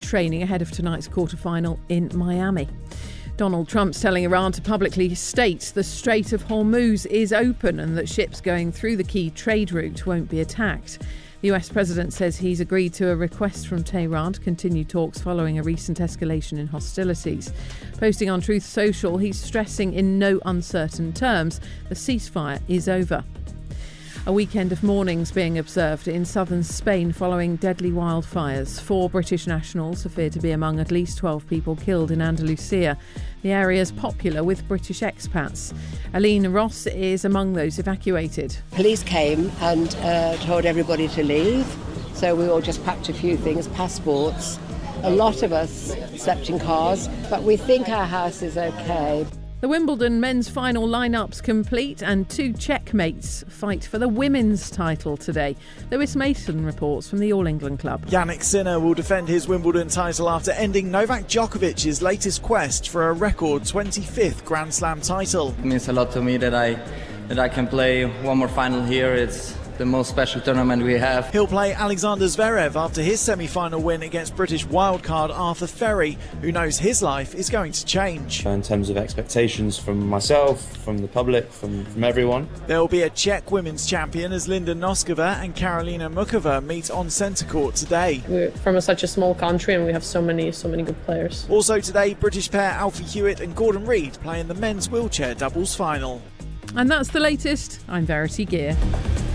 training ahead of tonight's quarter-final in Miami. Donald Trump's telling Iran to publicly state the Strait of Hormuz is open and that ships going through the key trade route won't be attacked. The US president says he's agreed to a request from Tehran to continue talks following a recent escalation in hostilities. Posting on Truth Social, he's stressing in no uncertain terms the ceasefire is over. A weekend of mournings being observed in southern Spain following deadly wildfires. 4 British nationals are feared to be among at least 12 people killed in Andalusia. The area is popular with British expats. Aline Ross is among those evacuated. Police came and told everybody to leave, so we all just packed a few things, passports. A lot of us slept in cars, but we think our house is okay. The Wimbledon men's final line-up's complete and 2 checkmates fight for the women's title today. Lewis Mason reports from the All England club. Jannik Sinner will defend his Wimbledon title after ending Novak Djokovic's latest quest for a record 25th Grand Slam title. It means a lot to me that I can play one more final here. It's the most special tournament we have. He'll play Alexander Zverev after his semi-final win against British wildcard Arthur Ferry, who knows his life is going to change. In terms of expectations from myself, from the public, from everyone. There will be a Czech women's champion as Linda Noskova and Karolina Mukova meet on centre court today. We're from such a small country and we have so many good players. Also today, British pair Alfie Hewitt and Gordon Reid play in the men's wheelchair doubles final. And that's the latest. I'm Verity Gear.